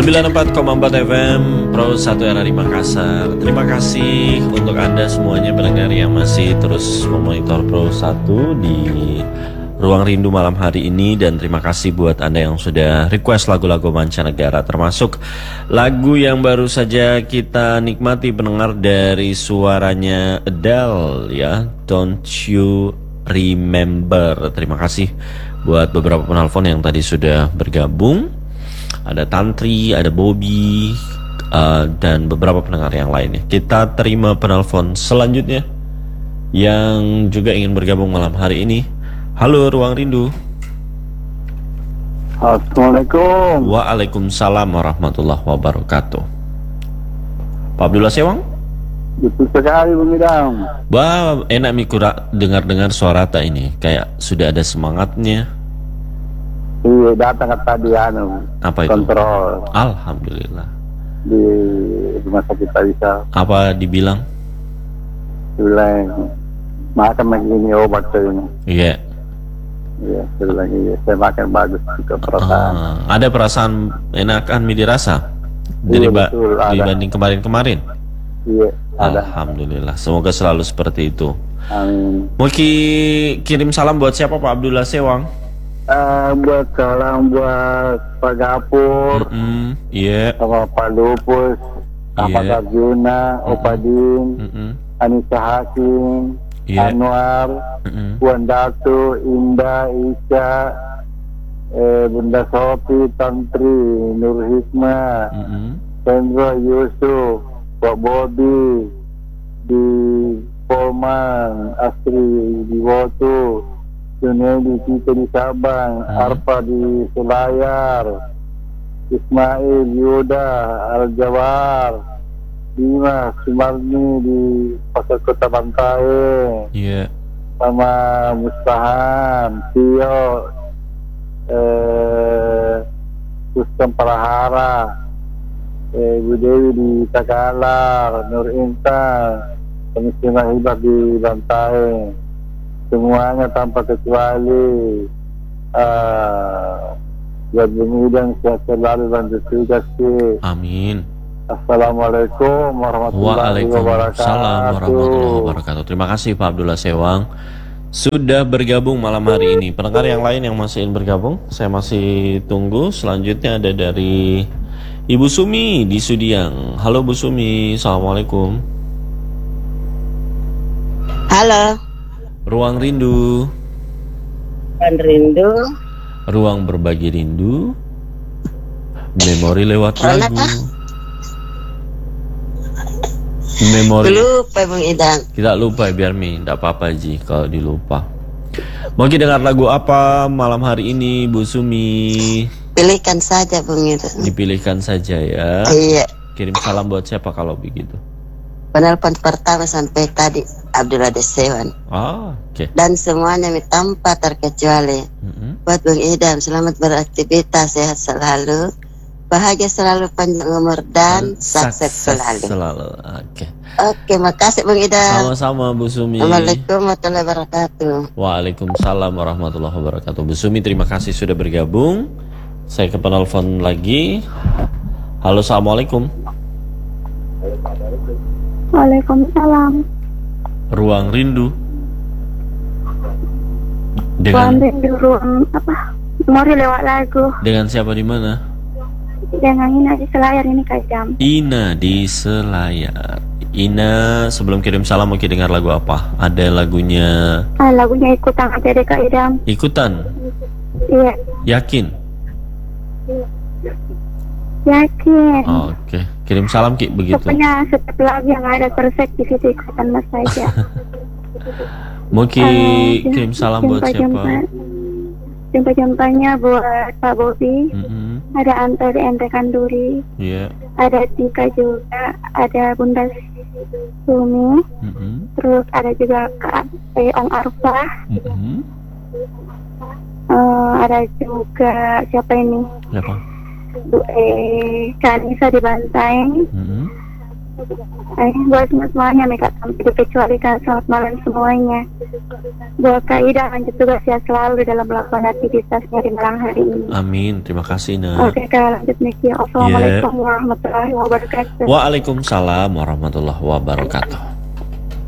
94,4 FM Pro 1 RRI Makassar. Terima kasih untuk Anda semuanya pendengar yang masih terus memonitor Pro 1 di Ruang Rindu malam hari ini. Dan terima kasih buat Anda yang sudah request lagu-lagu mancanegara, termasuk lagu yang baru saja kita nikmati pendengar dari suaranya Adele ya, Don't You Remember. Terima kasih buat beberapa penelpon yang tadi sudah bergabung. Ada Tantri, ada Bobby, dan beberapa pendengar yang lainnya. Kita terima penelpon selanjutnya yang juga ingin bergabung malam hari ini. Halo Ruang Rindu. Assalamualaikum. Waalaikumsalam warahmatullahi wabarakatuh. Pak Abdullah Sewang? Betul sekali Bung Idam. Wah, enak mikura dengar-dengar suara tak ini. Kayak sudah ada semangatnya. Iya, datang ke tadi Apa itu? kontrol Alhamdulillah. di rumah sakit Taisa. Apa dibilang? Bilang makan begini obat ini. Iya. Iya, bilang iya. Saya makan bagus juga perasaan. Ada perasaan enakan mi dirasa Iya, betul, ada. dibanding kemarin-kemarin. Iya, ada. Alhamdulillah. Semoga selalu seperti itu. Amin. Mau kirim salam buat siapa Pak Abdullah Sewang? Buat salam buat Pak Gapur, Iya. sama Pak Lupus, Pak Iya. Arjuna, Opa Din, Anissa Hakim, Iya. Anwar, Puan Datu, Indah, Ica, Bunda Sopi, Tantri, Nur Hikmah, Sandra, Yusuf, Pak Bobby, di Polman, Astri di Wotu, Junedi Tito di Sabang, Arpa di Selayar, Ismail, Yuda, Al-Jawar, Dimas, Sumarni di Pasar Kota Bantaeng, Iya. sama Mustahan, Tio, Kustom Parahara, Bu Dewi di Tagalar, Nur Intan, Pemiskinah Hibah di Bantaeng. Semuanya tanpa kecuali buat Bung Idam sehat selalu dan tugas. Amin. Assalamualaikum warahmatullahi wabarakatuh. Waalaikumsalam warahmatullahi wabarakatuh. Terima kasih Pak Abdullah Sewang sudah bergabung malam hari ini. Pendengar yang lain yang masih ingin bergabung, saya masih tunggu. Selanjutnya ada dari Ibu Sumi di Sudiang. Halo Bu Sumi, assalamualaikum. Halo. Ruang Rindu. Ruang Rindu. Ruang berbagi rindu. Memori lewat lagu. Memori. Lupa Bung Idam. Kita lupa biar Mi, tidak apa-apa Ji kalau dilupa. Mau dengar lagu apa malam hari ini Bu Sumi? Pilihkan saja Bung Idam. Dipilihkan saja ya. Iya. Kirim salam buat siapa kalau begitu? Penelpon pertama sampai tadi Abdullah Desewan. Oke. Dan semuanya tanpa terkecuali. Buat Bung Idam, selamat beraktivitas, sehat selalu, bahagia selalu, panjang umur dan sukses selalu. Oke, makasih Bung Idam. Sama-sama Bu Sumi. Assalamualaikum warahmatullahi wabarakatuh. Waalaikumsalam warahmatullahi wabarakatuh. Bu Sumi, terima kasih sudah bergabung. Saya ke penelpon lagi. Halo, assalamualaikum. Waalaikumsalam. Ruang Rindu. Ruang Rindu, ruang apa? Memori lewat lagu. Dengan siapa di mana? Dengan Ina di Selayar ini Kak Jam. Ina di Selayar. Ina, sebelum kirim salam mau dengar lagu apa? Ada lagunya. Lagunya ikutan aja deh Kak Idam. Ikutan? Iya. Yakin? Yakin. Oke. Kirim salam Ki begitu. Pokoknya setiap lagu yang ada perfect di situ ikutan mas saja. Mau kirim salam buat siapa? Jumpa-jumpanya buat Pak Bobi. Ada Anto di Ente Kanduri. Iya. Ada Tika juga. Ada Bunda Sumi. Terus ada juga Kak Ong Arfa. Ada juga siapa ini? Siapa? Kak Nisa di Bantaeng. Buat semuanya Mika tidak kecualikan selamat malam semuanya. Buat Kak Ida lanjut tugas ya selalu dalam melakukan aktivitasnya di malam hari ini. Amin, terima kasih Nak. Oke Kak, lanjut Miki. Assalamualaikum warahmatullahi wabarakatuh. Waalaikumsalam warahmatullahi wabarakatuh.